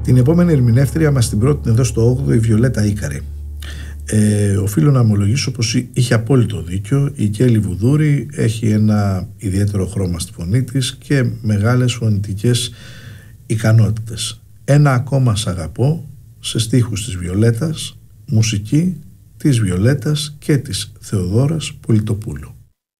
Την επόμενη ερμηνεύτρια μας την πρότεινε εδώ στο 8ο η Βιολέτα Ίκαρη. Οφείλω να ομολογήσω πως είχε απόλυτο δίκιο. Η Κέλη Βουδούρη έχει ένα ιδιαίτερο χρώμα στη φωνή της και μεγάλες φωνητικές ικανότητες. Ένα ακόμα σ' αγαπώ, σε στίχους της Βιολέτας, μουσική της Βιολέτας και της Θεοδόρας Πολιτοπούλου.